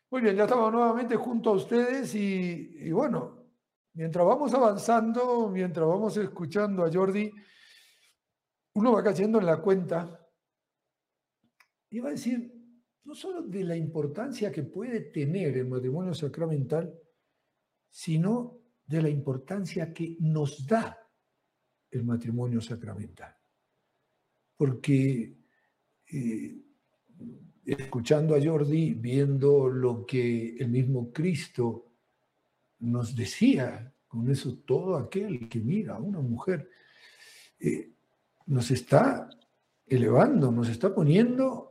Muy bien, ya estamos nuevamente junto a ustedes y bueno, mientras vamos avanzando, mientras vamos escuchando a Jordi, uno va cayendo en la cuenta, iba a decir, no solo de la importancia que puede tener el matrimonio sacramental, sino de la importancia que nos da el matrimonio sacramental. Porque eh, escuchando a Jordi, viendo lo que el mismo Cristo nos decía, con eso todo aquel que mira a una mujer, nos está elevando, nos está poniendo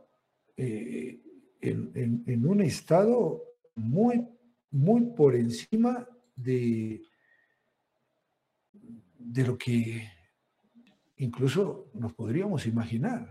en un estado muy por encima de lo que incluso nos podríamos imaginar.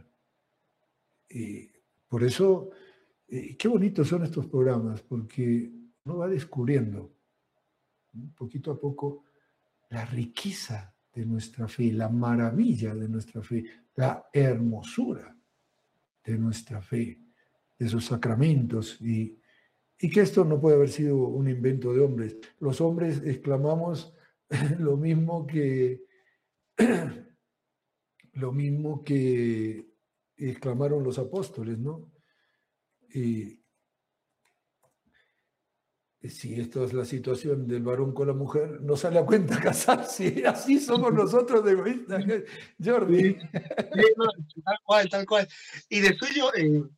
Por eso, qué bonitos son estos programas, porque uno va descubriendo poquito a poco la riqueza de nuestra fe, la maravilla de nuestra fe, la hermosura de nuestra fe, de sus sacramentos, y que esto no puede haber sido un invento de hombres. Los hombres exclamamos lo mismo que exclamaron los apóstoles, ¿no? Si esto es la situación del varón con la mujer, no sale a cuenta casarse. Así somos nosotros de egoístas, Jordi. Sí, no, tal cual, tal cual. Y de suyo,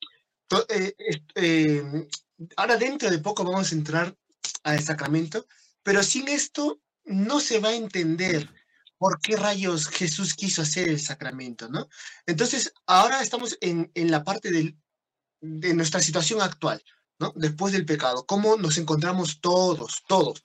ahora dentro de poco vamos a entrar al sacramento, pero sin esto no se va a entender por qué rayos Jesús quiso hacer el sacramento, ¿no? Entonces, ahora estamos en la parte de nuestra situación actual, ¿no? Después del pecado, cómo nos encontramos todos,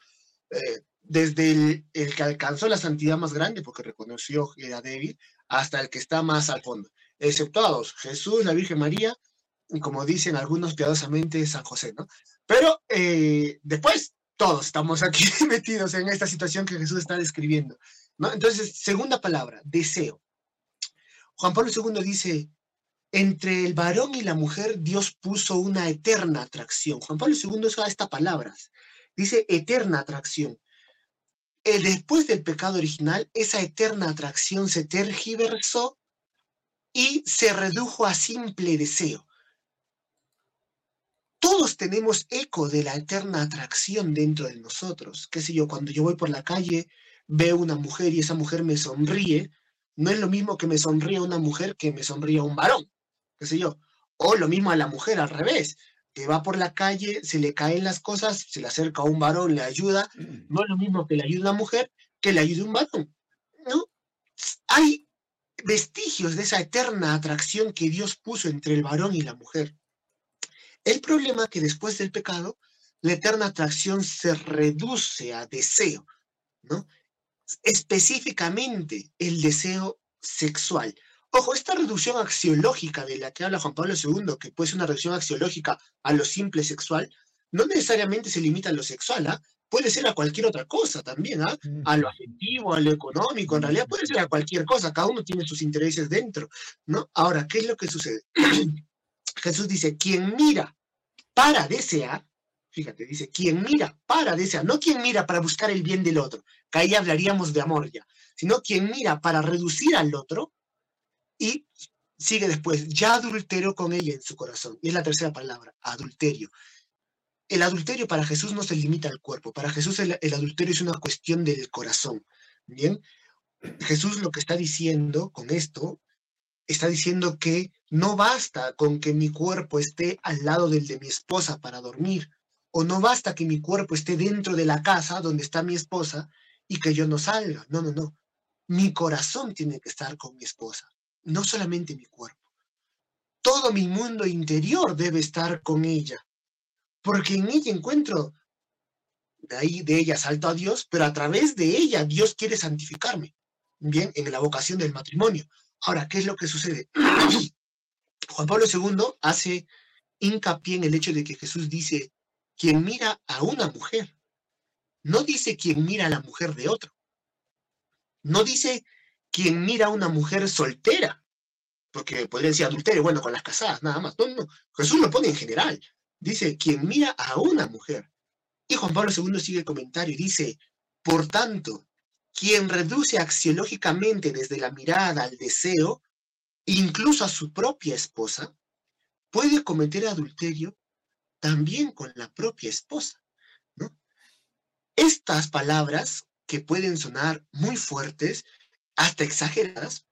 desde el que alcanzó la santidad más grande, porque reconoció que era débil, hasta el que está más al fondo, exceptuados Jesús, la Virgen María, y como dicen algunos piadosamente, San José, ¿no? Pero después todos estamos aquí metidos en esta situación que Jesús está describiendo, ¿no? Entonces, segunda palabra, deseo. Juan Pablo II dice, entre el varón y la mujer Dios puso una eterna atracción. Juan Pablo II usa estas palabras, dice eterna atracción. Después del pecado original, esa eterna atracción se tergiversó y se redujo a simple deseo. Todos tenemos eco de la eterna atracción dentro de nosotros. Qué sé yo, cuando yo voy por la calle, veo una mujer y esa mujer me sonríe, no es lo mismo que me sonríe una mujer que me sonríe un varón, qué sé yo. O lo mismo a la mujer, al revés, que va por la calle, se le caen las cosas, se le acerca a un varón, le ayuda, no es lo mismo que le ayude una mujer que le ayude un varón, ¿no? Hay vestigios de esa eterna atracción que Dios puso entre el varón y la mujer. El problema es que después del pecado, la eterna atracción se reduce a deseo, ¿no? Específicamente el deseo sexual. Ojo, esta reducción axiológica de la que habla Juan Pablo II, que puede ser una reducción axiológica a lo simple sexual, no necesariamente se limita a lo sexual, ¿ah? Puede ser a cualquier otra cosa también, ¿ah? A lo afectivo, a lo económico, en realidad puede ser a cualquier cosa, cada uno tiene sus intereses dentro, ¿no? Ahora, ¿qué es lo que sucede? Jesús dice, quien mira para desear, fíjate, dice, quien mira para desear, no quien mira para buscar el bien del otro, que ahí hablaríamos de amor ya, sino quien mira para reducir al otro y sigue después, ya adulteró con ella en su corazón. Y es la tercera palabra, adulterio. El adulterio para Jesús no se limita al cuerpo, para Jesús el adulterio es una cuestión del corazón, ¿bien? Jesús lo que está diciendo con esto, está diciendo que no basta con que mi cuerpo esté al lado del de mi esposa para dormir, o no basta que mi cuerpo esté dentro de la casa donde está mi esposa y que yo no salga. No, no, no. Mi corazón tiene que estar con mi esposa, no solamente mi cuerpo. Todo mi mundo interior debe estar con ella, porque en ella encuentro, de ahí de ella salto a Dios, pero a través de ella Dios quiere santificarme, bien, en la vocación del matrimonio. Ahora, ¿qué es lo que sucede? Juan Pablo II hace hincapié en el hecho de que Jesús dice, quien mira a una mujer, no dice quien mira a la mujer de otro, no dice quien mira a una mujer soltera, porque podría decir adulterio, bueno, con las casadas, nada más. No, no, Jesús lo pone en general, Dice, quien mira a una mujer. Y Juan Pablo II sigue el comentario y dice, por tanto, quien reduce axiológicamente desde la mirada al deseo, incluso a su propia esposa, puede cometer adulterio también con la propia esposa, ¿no? Estas palabras, que pueden sonar muy fuertes, hasta exageradas,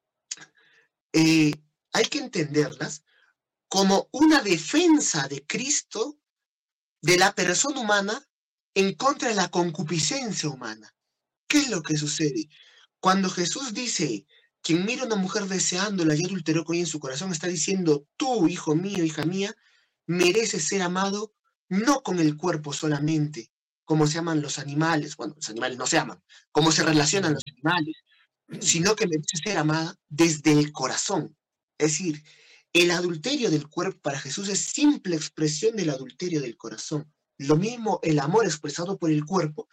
hay que entenderlas como una defensa de Cristo de la persona humana en contra de la concupiscencia humana. ¿Qué es lo que sucede? Cuando Jesús dice, quien mira a una mujer deseándola y adulteró con ella en su corazón, está diciendo, tú, hijo mío, hija mía, mereces ser amado no con el cuerpo solamente, como se aman los animales, bueno, los animales no se aman, como se relacionan los animales, sino que mereces ser amada desde el corazón. Es decir, el adulterio del cuerpo para Jesús es simple expresión del adulterio del corazón. Lo mismo el amor expresado por el cuerpo,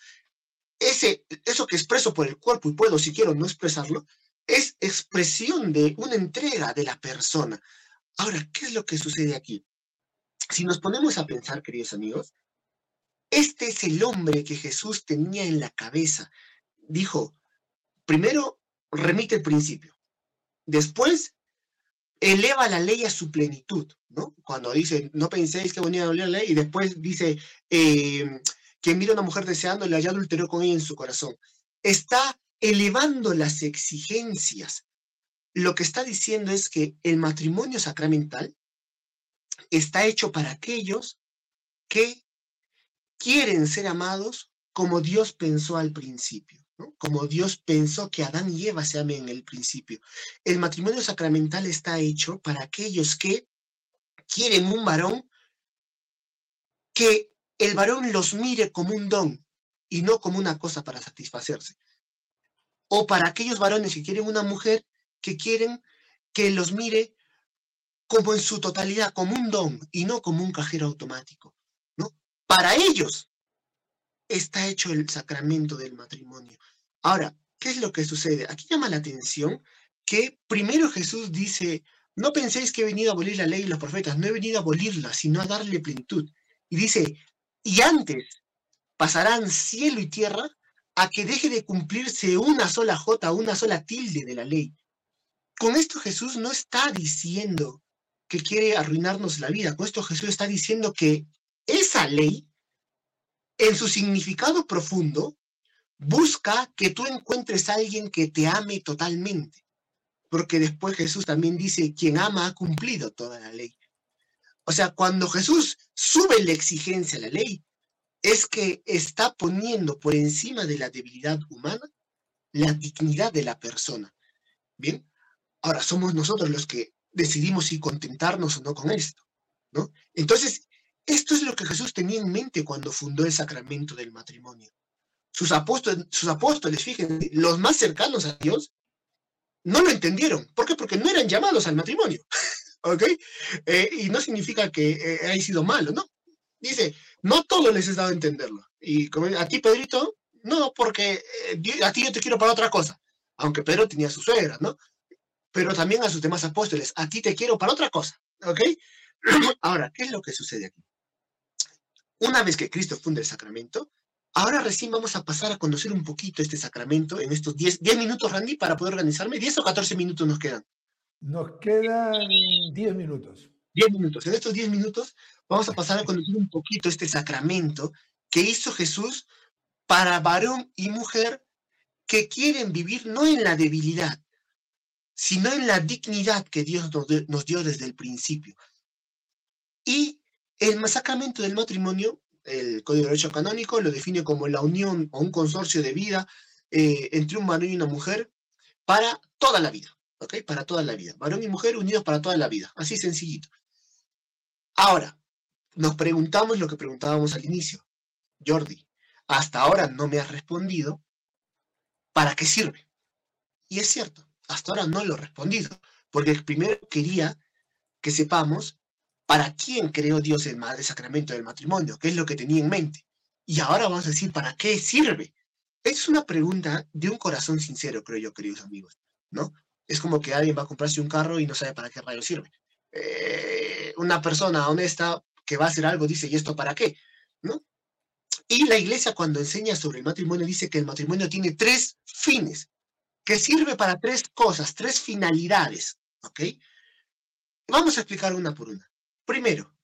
eso que expreso por el cuerpo y puedo, si quiero, no expresarlo, es expresión de una entrega de la persona. Ahora, ¿qué es lo que sucede aquí? Si nos ponemos a pensar, queridos amigos, este es el hombre que Jesús tenía en la cabeza. Dijo, primero remite el principio, después eleva la ley a su plenitud, ¿no? Cuando dice, no penséis que venía a doler la ley, y después dice, quien mira a una mujer deseándola ya adulteró con ella en su corazón. Está elevando las exigencias. Lo que está diciendo es que el matrimonio sacramental está hecho para aquellos que quieren ser amados como Dios pensó al principio, ¿no? Como Dios pensó que Adán y Eva se amen en el principio. El matrimonio sacramental está hecho para aquellos que quieren un varón, que el varón los mire como un don y no como una cosa para satisfacerse. O para aquellos varones que quieren una mujer, que quieren que los mire como en su totalidad, como un don y no como un cajero automático, ¿no? Para ellos está hecho el sacramento del matrimonio. Ahora, ¿qué es lo que sucede? Aquí llama la atención que primero Jesús dice, no penséis que he venido a abolir la ley y los profetas, no he venido a abolirla, sino a darle plenitud. Y dice, y antes pasarán cielo y tierra a que deje de cumplirse una sola jota, una sola tilde de la ley. Con esto Jesús no está diciendo que quiere arruinarnos la vida, con esto Jesús está diciendo que esa ley, en su significado profundo, busca que tú encuentres a alguien que te ame totalmente, porque después Jesús también dice, quien ama ha cumplido toda la ley. O sea, cuando Jesús sube la exigencia a la ley, es que está poniendo por encima de la debilidad humana la dignidad de la persona. Bien, ahora somos nosotros los que decidimos si contentarnos o no con esto, ¿no? Entonces, esto es lo que Jesús tenía en mente cuando fundó el sacramento del matrimonio. Sus apóstoles, fíjense, los más cercanos a Dios, no lo entendieron. ¿Por qué? Porque no eran llamados al matrimonio, ¿ok? Y no significa que haya sido malo, ¿no? Dice, no a todos les he dado a entenderlo. Y como a ti, Pedrito, no, porque a ti yo te quiero para otra cosa. Aunque Pedro tenía su suegra, ¿no? Pero también a sus demás apóstoles, a ti te quiero para otra cosa, ¿ok? Ahora, ¿qué es lo que sucede aquí? Una vez que Cristo funda el sacramento, ahora recién vamos a pasar a conocer un poquito este sacramento en estos 10 minutos, Randy, para poder organizarme. 10 o 14 minutos nos quedan. Nos quedan 10 minutos. 10 minutos. En estos 10 minutos vamos a pasar a conocer un poquito este sacramento que hizo Jesús para varón y mujer que quieren vivir no en la debilidad, sino en la dignidad que Dios nos dio desde el principio. Y el sacramento del matrimonio, el Código de Derecho Canónico, lo define como la unión o un consorcio de vida entre un varón y una mujer para toda la vida, ¿ok? Para toda la vida. Varón y mujer unidos para toda la vida, así sencillito. Ahora, nos preguntamos lo que preguntábamos al inicio. Jordi, hasta ahora no me has respondido, ¿para qué sirve? Y es cierto, hasta ahora no lo he respondido, porque primero quería que sepamos para quién creó Dios el sacramento del matrimonio, qué es lo que tenía en mente. Y ahora vamos a decir, ¿para qué sirve? Es una pregunta de un corazón sincero, creo yo, queridos amigos, ¿no? Es como que alguien va a comprarse un carro y no sabe para qué rayos sirve. Una persona honesta que va a hacer algo, dice, ¿y esto para qué? ¿No? Y la iglesia cuando enseña sobre el matrimonio dice que el matrimonio tiene 3 fines, que sirve para 3 cosas, 3 finalidades, ¿ok? Vamos a explicar una por una. Primero,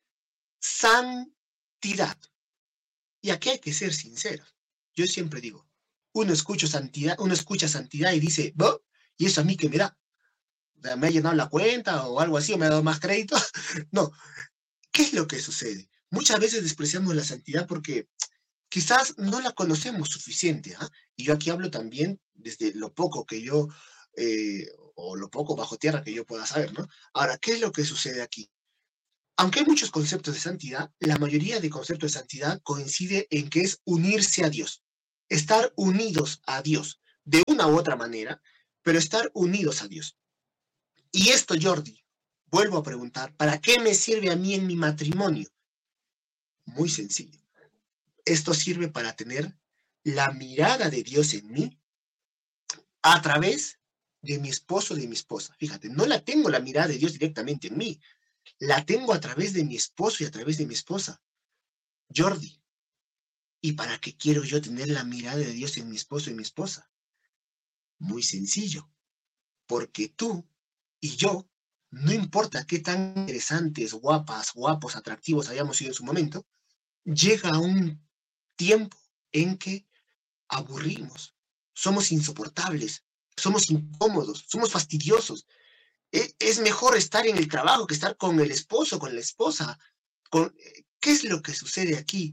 santidad. Y aquí hay que ser sinceros. Yo siempre digo, uno escucha santidad y dice, ¿no? ¿Y eso a mí qué me da? ¿Me ha llenado la cuenta o algo así o me ha dado más crédito? No. ¿Qué es lo que sucede? Muchas veces despreciamos la santidad porque quizás no la conocemos suficiente. ¿Ah? Y yo aquí hablo también desde lo poco que yo, o lo poco bajo tierra que yo pueda saber, ¿no? Ahora, ¿qué es lo que sucede aquí? Aunque hay muchos conceptos de santidad, la mayoría de conceptos de santidad coincide en que es unirse a Dios, estar unidos a Dios, de una u otra manera, pero estar unidos a Dios. Y esto, Jordi, vuelvo a preguntar, ¿para qué me sirve a mí en mi matrimonio? Muy sencillo. Esto sirve para tener la mirada de Dios en mí a través de mi esposo, de mi esposa. Fíjate, no la tengo la mirada de Dios directamente en mí, la tengo a través de mi esposo y a través de mi esposa. Jordi, ¿y para qué quiero yo tener la mirada de Dios en mi esposo y mi esposa? Muy sencillo, porque tú y yo, no importa qué tan interesantes, guapas, guapos, atractivos hayamos sido en su momento, llega un tiempo en que aburrimos, somos insoportables, somos incómodos, somos fastidiosos. Es mejor estar en el trabajo que estar con el esposo, con la esposa. ¿Qué es lo que sucede aquí?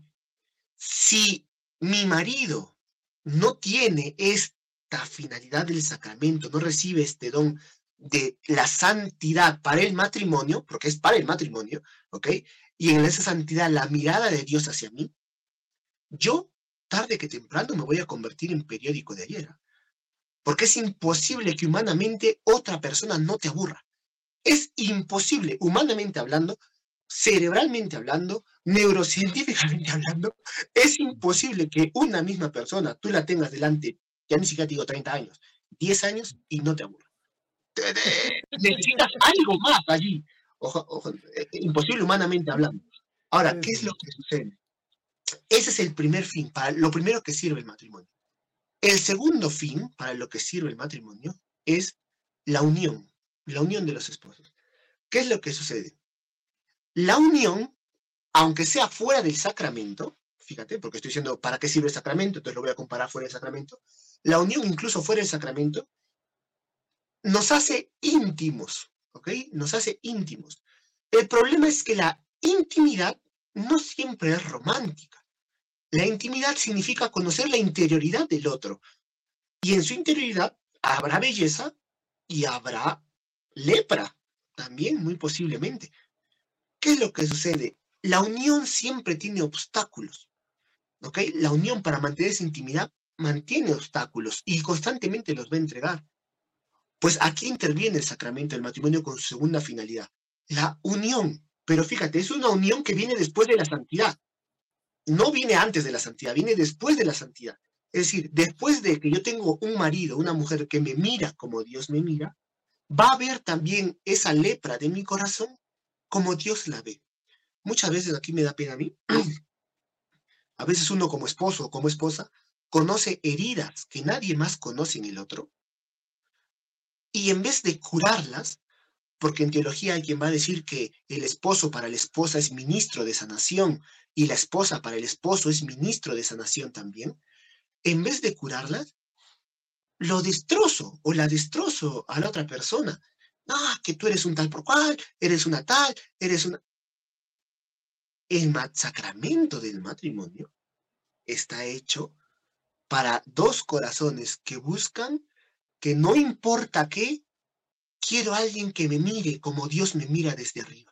Si mi marido no tiene esta finalidad del sacramento, no recibe este don de la santidad para el matrimonio, porque es para el matrimonio, ¿ok? Y en esa santidad la mirada de Dios hacia mí, yo, tarde que temprano, me voy a convertir en periódico de ayer. Porque es imposible que humanamente otra persona no te aburra. Es imposible, humanamente hablando, cerebralmente hablando, neurocientíficamente hablando, es imposible que una misma persona tú la tengas delante, ya ni siquiera te digo 30 años, 10 años y no te aburra. Necesitas algo más allí. Imposible humanamente hablando. Ahora, ¿qué es lo que sucede? Ese es el primer fin, para lo primero que sirve el matrimonio. El segundo fin para lo que sirve el matrimonio es la unión de los esposos. ¿Qué es lo que sucede? La unión, aunque sea fuera del sacramento, fíjate, porque estoy diciendo para qué sirve el sacramento, entonces lo voy a comparar fuera del sacramento, la unión incluso fuera del sacramento nos hace íntimos, ¿ok? Nos hace íntimos. El problema es que la intimidad no siempre es romántica. La intimidad significa conocer la interioridad del otro. Y en su interioridad habrá belleza y habrá lepra, también muy posiblemente. ¿Qué es lo que sucede? La unión siempre tiene obstáculos, ¿ok? La unión para mantener esa intimidad mantiene obstáculos y constantemente los va a entregar. Pues aquí interviene el sacramento del matrimonio con su segunda finalidad, la unión. Pero fíjate, es una unión que viene después de la santidad. No viene antes de la santidad, viene después de la santidad. Es decir, después de que yo tengo un marido, una mujer que me mira como Dios me mira, va a haber también esa lepra de mi corazón como Dios la ve. Muchas veces aquí me da pena a mí. A veces uno como esposo o como esposa conoce heridas que nadie más conoce en el otro. Y en vez de curarlas, porque en teología hay quien va a decir que el esposo para la esposa es ministro de sanación y la esposa para el esposo es ministro de sanación también, en vez de curarlas, lo destrozo o la destrozo a la otra persona. Ah, que tú eres un tal por cual, eres una tal, eres una... El sacramento del matrimonio está hecho para dos corazones que buscan que no importa qué, quiero a alguien que me mire como Dios me mira desde arriba.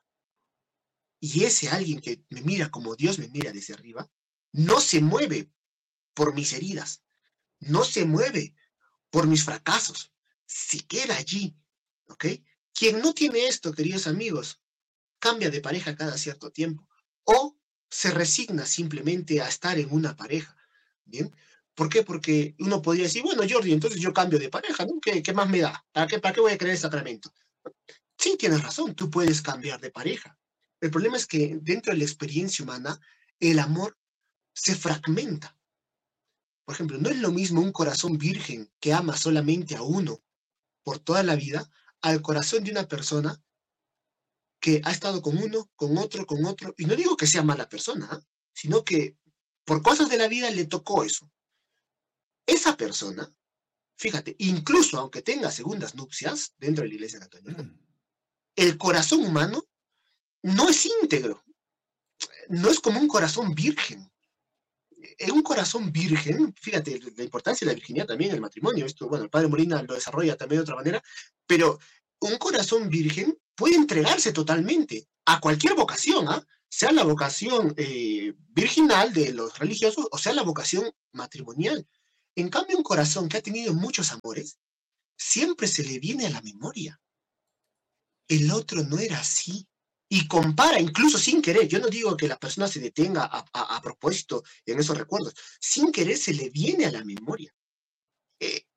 Y ese alguien que me mira como Dios me mira desde arriba, no se mueve por mis heridas, no se mueve por mis fracasos, se queda allí, ¿ok? Quien no tiene esto, queridos amigos, cambia de pareja cada cierto tiempo o se resigna simplemente a estar en una pareja, ¿bien? ¿Por qué? Porque uno podría decir, bueno, Jordi, entonces yo cambio de pareja, ¿no? ¿Qué más me da? ¿Para qué voy a creer el sacramento? Sí, tienes razón, tú puedes cambiar de pareja. El problema es que dentro de la experiencia humana, el amor se fragmenta. Por ejemplo, no es lo mismo un corazón virgen que ama solamente a uno por toda la vida, al corazón de una persona que ha estado con uno, con otro, y no digo que sea mala persona, ¿eh? Sino que por cosas de la vida le tocó eso. Esa persona, fíjate, incluso aunque tenga segundas nupcias dentro de la Iglesia Católica, el corazón humano no es íntegro, no es como un corazón virgen. En un corazón virgen, fíjate la importancia de la virginidad también en el matrimonio, esto, bueno, el padre Molina lo desarrolla también de otra manera, pero un corazón virgen puede entregarse totalmente a cualquier vocación, ¿ah? Sea la vocación virginal de los religiosos o sea la vocación matrimonial. En cambio, un corazón que ha tenido muchos amores, siempre se le viene a la memoria. El otro no era así. Y compara, incluso sin querer, yo no digo que la persona se detenga a propósito en esos recuerdos, sin querer se le viene a la memoria. Eh,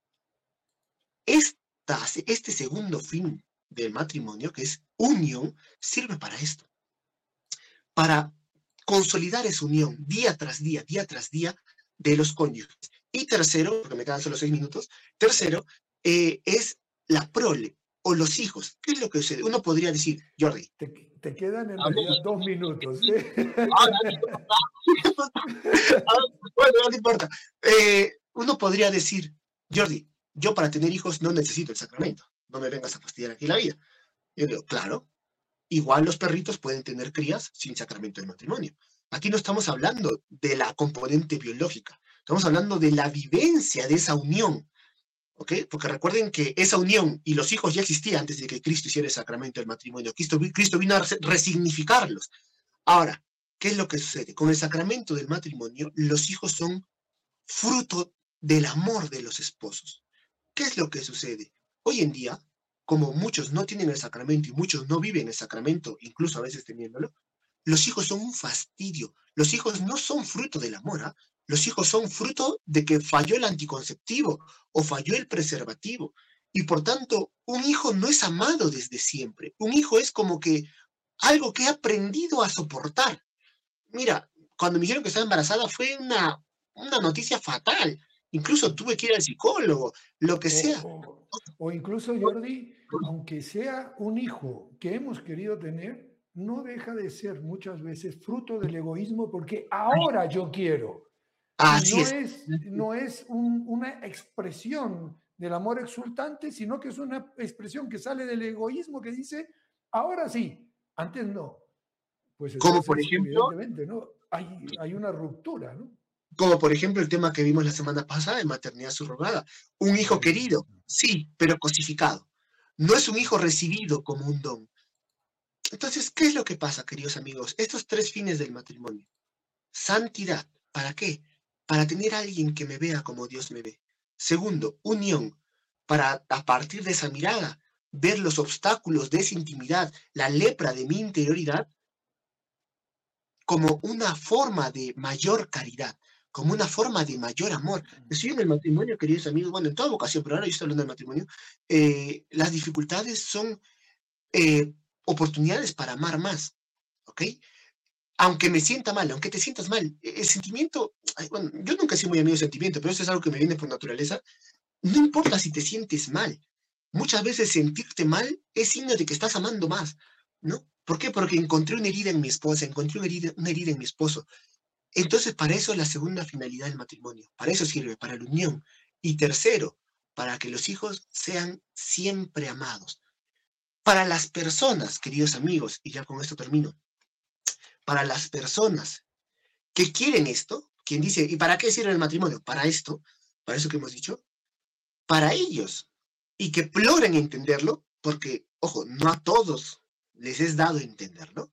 este segundo fin del matrimonio, que es unión, sirve para esto, para consolidar esa unión día tras día de los cónyuges. Y tercero, porque me quedan solo 6 minutos, tercero, es la prole o los hijos. ¿Qué es lo que sucede? Uno podría decir, Jordi. Te quedan en realidad 2 minutos. ¿Eh? Bueno, no importa. Uno podría decir, Jordi, yo para tener hijos no necesito el sacramento. No me vengas a fastidiar aquí la vida. Yo digo, claro, igual los perritos pueden tener crías sin sacramento del matrimonio. Aquí no estamos hablando de la componente biológica, estamos hablando de la vivencia de esa unión. ¿Ok? Porque recuerden que esa unión y los hijos ya existían antes de que Cristo hiciera el sacramento del matrimonio. Cristo vino a resignificarlos. Ahora, ¿qué es lo que sucede? Con el sacramento del matrimonio, los hijos son fruto del amor de los esposos. ¿Qué es lo que sucede? Hoy en día, como muchos no tienen el sacramento y muchos no viven el sacramento, incluso a veces teniéndolo, los hijos son un fastidio. Los hijos no son fruto del amor, ¿eh? Los hijos son fruto de que falló el anticonceptivo o falló el preservativo. Y por tanto, un hijo no es amado desde siempre. Un hijo es como que algo que he aprendido a soportar. Mira, cuando me dijeron que estaba embarazada fue una noticia fatal. Incluso tuve que ir al psicólogo, lo que sea. O incluso, Jordi, aunque sea un hijo que hemos querido tener, no deja de ser muchas veces fruto del egoísmo porque ahora yo quiero. Así No es una expresión del amor exultante, sino que es una expresión que sale del egoísmo que dice, ahora sí, antes no. Pues como por entonces, ejemplo, evidentemente, ¿no? Hay una ruptura, ¿no? como por ejemplo el tema que vimos la semana pasada de maternidad subrogada. Un hijo querido, sí, pero cosificado. No es un hijo recibido como un don. Entonces, ¿qué es lo que pasa, queridos amigos? Estos 3 fines del matrimonio. Santidad, ¿para qué? Para tener a alguien que me vea como Dios me ve. Segundo, unión, para a partir de esa mirada ver los obstáculos de esa intimidad, la lepra de mi interioridad, como una forma de mayor caridad, como una forma de mayor amor. Estoy en el matrimonio, queridos amigos, bueno, en toda vocación, pero ahora yo estoy hablando del matrimonio, las dificultades son oportunidades para amar más, ¿ok? Aunque me sienta mal, aunque te sientas mal, el sentimiento, bueno, yo nunca he sido muy amigo del sentimiento, pero eso es algo que me viene por naturaleza, no importa si te sientes mal, muchas veces sentirte mal es signo de que estás amando más, ¿no? ¿Por qué? Porque encontré una herida en mi esposa, encontré una herida en mi esposo. Entonces, para eso es la segunda finalidad del matrimonio, para eso sirve, para la unión. Y tercero, para que los hijos sean siempre amados. Para las personas, queridos amigos, y ya con esto termino, para las personas que quieren esto, quien dice, ¿y para qué sirve el matrimonio? Para esto, para eso que hemos dicho, para ellos, y que logren entenderlo, porque, ojo, no a todos les es dado entenderlo,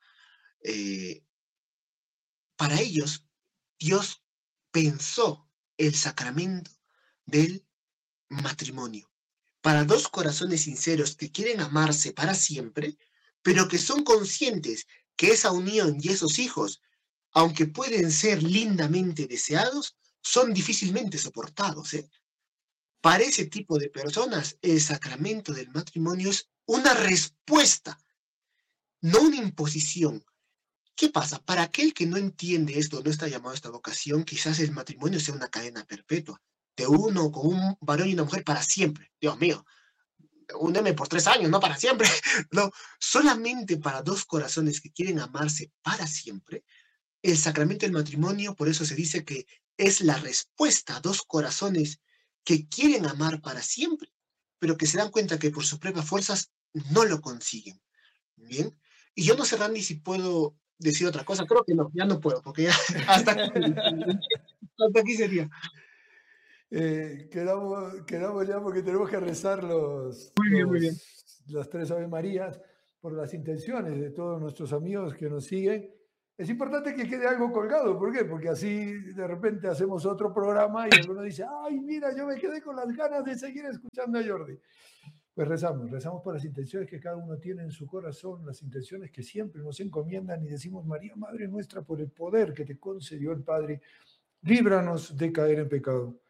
para ellos, Dios pensó el sacramento del matrimonio. Para 2 corazones sinceros que quieren amarse para siempre, pero que son conscientes que esa unión y esos hijos, aunque pueden ser lindamente deseados, son difícilmente soportados, ¿eh? Para ese tipo de personas, el sacramento del matrimonio es una respuesta, no una imposición. ¿Qué pasa? Para aquel que no entiende esto, no está llamado a esta vocación, quizás el matrimonio sea una cadena perpetua, de uno con un varón y una mujer para siempre. Dios mío, úneme por 3 años, no para siempre. No, solamente para dos corazones que quieren amarse para siempre. El sacramento del matrimonio, por eso se dice que es la respuesta a dos corazones que quieren amar para siempre, pero que se dan cuenta que por sus propias fuerzas no lo consiguen. Bien. Y yo no sé, Randy, si puedo decir otra cosa. Creo que no, ya no puedo, porque ya hasta aquí sería. Quedamos ya porque tenemos que rezar Muy bien, muy bien. las tres Ave Marías por las intenciones de todos nuestros amigos que nos siguen. Es importante que quede algo colgado. ¿Por qué? Porque así de repente hacemos otro programa y alguno dice, ay, mira, yo me quedé con las ganas de seguir escuchando a Jordi. Pues rezamos por las intenciones que cada uno tiene en su corazón, las intenciones que siempre nos encomiendan y decimos, María, Madre nuestra, por el poder que te concedió el Padre, líbranos de caer en pecado.